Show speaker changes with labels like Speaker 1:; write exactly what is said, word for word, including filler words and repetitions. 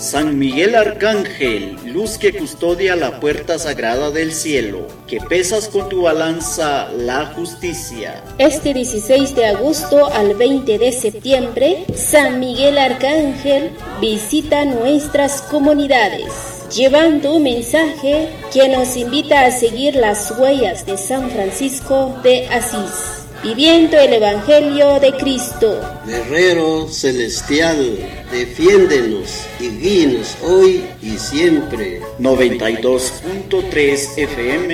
Speaker 1: San Miguel Arcángel, luz que custodia la puerta sagrada del cielo, que pesas con tu balanza la justicia.
Speaker 2: Este dieciséis de agosto al veinte de septiembre, San Miguel Arcángel visita nuestras comunidades, llevando un mensaje que nos invita a seguir las huellas de San Francisco de Asís, viviendo el Evangelio de Cristo.
Speaker 3: Guerrero celestial, defiéndenos y guíenos hoy y siempre.
Speaker 1: noventa y dos punto tres F M